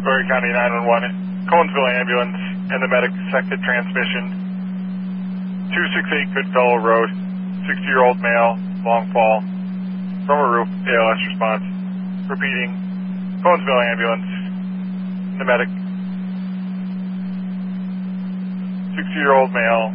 Story County 911, Conesville ambulance and the medic sected transmission. 268 Goodfellow Road, 60-year-old male, long fall, from a roof, ALS response. Repeating, Conesville ambulance, the medic, 60-year-old male,